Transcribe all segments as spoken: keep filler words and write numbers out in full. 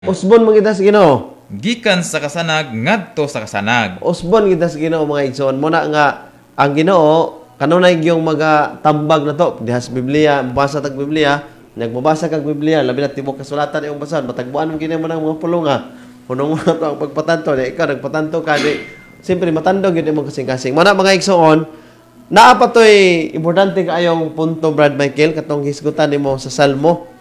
Usbon mo kita sa Ginoo. Gikan sa kasanag ngadto sa kasanag. Usbon kita sa Ginoo mga igsoon. Muna nga ang Ginoo kanunay gyung magatambag na to diha sa Biblia, mabasa tag Biblia, nagbabasa kag Biblia, labi na tibok kasulatan imong basahan, matagbuan mo kini mo ng mga pulunga. Punong mo to ang pagpatanto, di ikaw nagpatanto ka di. Siyempre matandog gyud imong kasing-kasing. Muna mga igsoon, naa pa toy importante kaayong punto Brad Michael katong hisgutan nimo sa Salmo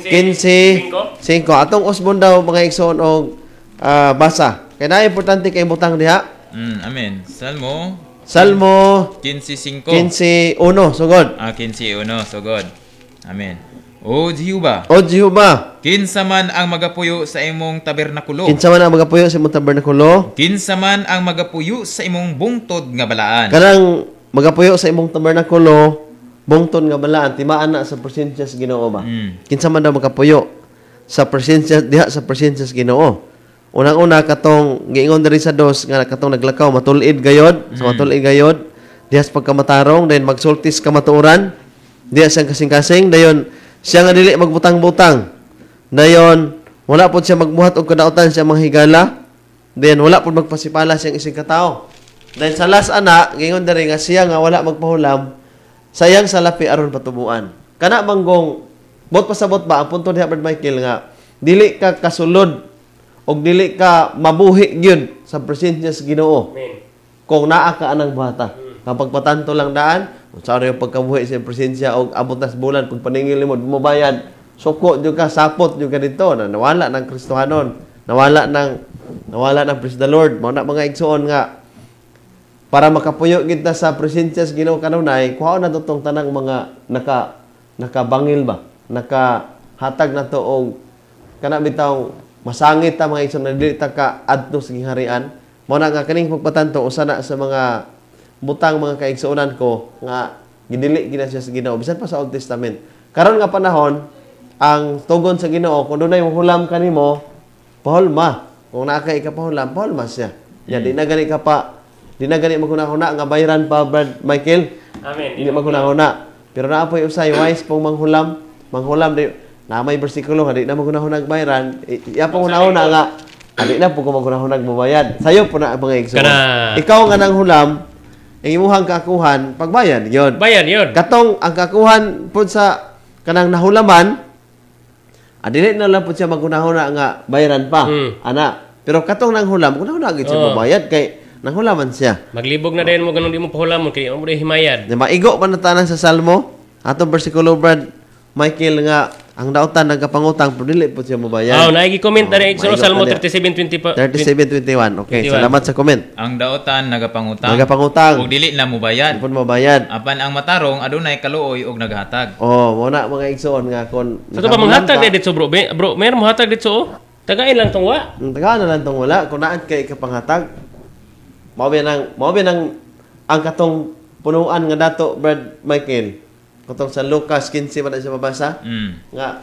quince, cinco. Atong usbon daw mga igsoon og uh, basa. Kaya na importante kay butang diha. Mm, amen. Salmo Salmo quince cinco. quince uno sugod. Ah, quince uno sugod. Amen. O Jehova, O Jehova, kinsa man ang magapuyo sa imong tabernakulo? kinsa man ang magapuyo sa imong tabernakulo? Kinsa man ang magapuyo sa imong bungtod nga balaan? Kanang magapuyo sa imong tabernakulo, bungton nga balaan, timaan na sa presensya sa Ginoo ba? Mm. Kinsa man daw makapuyo sa presensya diha sa presensya sa Ginoo. Unang-una katong giingon diri sa dos nga katong naglakaw matulid gayod, sa so matulid gayod diha sa pagkamatarong, then magsultis ka matuoran, diha siyang kasing-kasing, dayon siya nga dili magbutang-butang. Dayon wala pod siya magbuhat og kadautan siya manghigala. Then wala pod magpasipala siyang isig katao. Then sa last ana, giingon diri nga siya nga wala magpahulam, sayang sa lapi aron patubuan. Kana manggong bot pasabot ba ang punto diha Brad Michael nga dili ka kasulod og dili ka mabuhi gyud sa presensya sa Ginoo. Amen. Kung naa ka anang buhata. Kapag patanto lang daan, unsa ra yung pagkabuhi sa presensya og abot na sa bulan pag paningil mo mubayad, suko jud ka, sapot jud ka dito na nawala ng Kristohanon, nawala ng nawala ng praise the Lord. Mao na mga igsoon nga para makapuyo kita sa presensya sa Ginoo kanunay, kuhaon na totong tanang mga naka nakabangil ba, nakahatag na to og kana bitaw masangit ta mga igsoon na dili ta ka adto sa gingharian. Mao na nga kaning pagpatanto usa na sa mga butang mga kaigsuonan ko nga gidili gina siya sa Ginoo bisan pa sa Old Testament. Karon nga panahon ang tugon sa Ginoo kun dunay hulam kanimo, pahulma. Kung naa kay ka pahulam, pahulma siya. Ya di na gani ka pa di na gani maghuna-huna nga bayran pa Brad Michael. Amen. Hindi maghuna-huna. Pero naa po usay wise pong manghulam, manghulam di na may bersikulo nga di na maghuna-huna bayran. Iya pong huna-huna nga di na po ko maghuna-huna mabayad. Sayo po na mga igsoon. Kana- Ikaw nga nang hulam, ang imuhang kakuhan pagbayad yon. Bayan yun. Katong ang kakuhan po sa kanang nahulaman, adili na lang po siya maghuna-huna nga bayaran pa. Hmm. Ana. Pero katong nang hulam, kuna-huna gid siya Oo. mabayad kay nanghulaman siya. Maglibog na din mo ganun di mo pahulamon kay mo di himayad. Na maigo pa na tanan sa Salmo, atong bersikulo Brad Michael nga ang dautan nagkapangutang pero dili po siya mabayad. Oh, naigi comment na rin maigo sa Salmo pa niya. thirty-seven twenty pa. thirty-seven twenty-one. Okay, twenty-one. salamat sa comment. Ang daotan nagapangutang. Nagapangutang. Ug dili na Hindi mobayad. po mabayad. Apan ang matarong adunay kaluoy og naghatag. Oh, mo na mga igsoon nga kon Sa to pa manghatag din dito bro. Be- Bro, meron mo hatag dito oh. Tagain lang tong wa. Ang taga na lang tong wala kung naan kay kapanghatag. Mao ba nang mao ba nang ang katong punuan nga dato Brad Michael. Katong sa Lucas quince man siya mabasa Mm. nga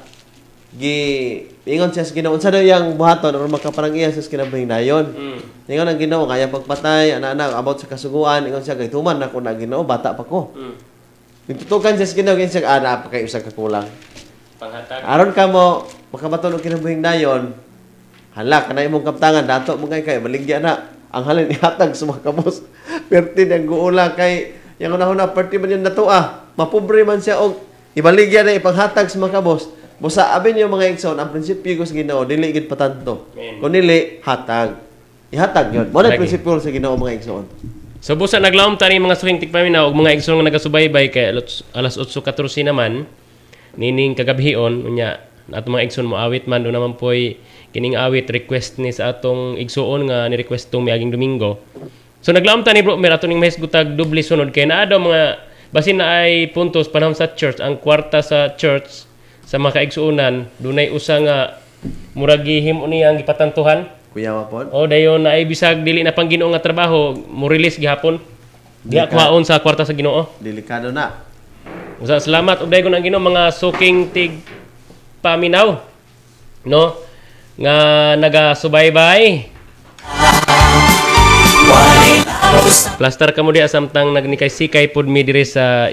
gi ingon siya sa Ginoo unsa daw yang buhaton aron makaparang iya sa kinabuhing dayon. Mm. Ingon ang Ginoo kaya pagpatay ana-ana about sa kasuguan ingon siya kay tuman na ko na Ginoo bata pa ko. Mm. Nitutukan siya sa Ginoo kay siya ana pa kay usa ka kulang. Panghatag. Aron ka mo makabaton og kinabuhing dayon. Hala kanay imong kaptangan dato mo kay kay baligya na ang halin ihatag sa mga kabos. Perti ang guula kay yang una-una perti man yung natua. Mapobre man siya og ibaligya na ipanghatag sa mga kabos. Busa abin yung mga igsoon ang prinsipyo ko sa Ginoo dili gid patanto. Amen. Kun dili hatag. Ihatag yun. Mo na Lagi. prinsipyo sa Ginoo mga igsoon. So busa naglaom tani mga suhing tigpaminaw og mga igsoon nga nagasubaybay kay alas alas eight fourteen naman nining kagabhion unya ato mga igsoon mo awit man do naman poy kining awit request ni sa atong igsoon nga ni request tong miaging Domingo. So naglaom tani bro mer ato ning mahisgutag doble sunod kay naa daw mga basin na ay puntos panahon sa church ang kwarta sa church sa mga kaigsuonan dunay usa nga murag gihim uni ang gipatantuhan. Kuya Wapon. O dayon na ay bisag dili na pang Ginoo nga trabaho mo release gihapon. Diha Dika. kuhaon sa kwarta sa Ginoo. Delikado na. Usa salamat og dayon ang Ginoo mga suking tig paminaw. No? Nga nagasubaybay. Plaster kamo diha samtang nagnikay-sikay pud mi diri sa